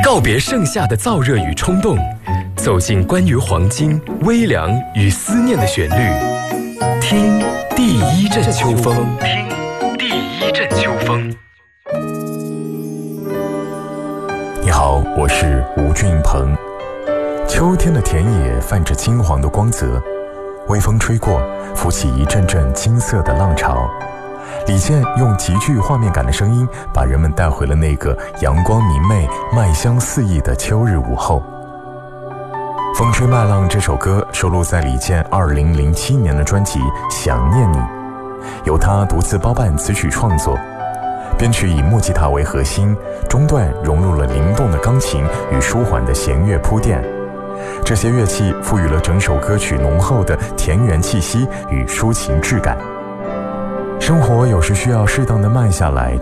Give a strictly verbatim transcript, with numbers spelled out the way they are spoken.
告别盛夏的燥热与冲动，走进关于黄金、微凉与思念的旋律，听第一阵秋风，听第一阵秋风。 你好，我是吴俊鹏。秋天的田野泛着金黄的光泽，微风吹过，浮起一阵阵金色的浪潮。李健用极具画面感的声音，把人们带回了那个阳光明媚、麦香四溢的秋日午后。《风吹麦浪》这首歌收录在李健二零零七年的专辑《想念你》，由他独自包办词曲创作，编曲以木吉他为核心，中段融入了灵动的钢琴与舒缓的弦乐铺垫。这些乐器赋予了整首歌曲浓厚的田园气息与抒情质感。生活有时需要适当的慢下来，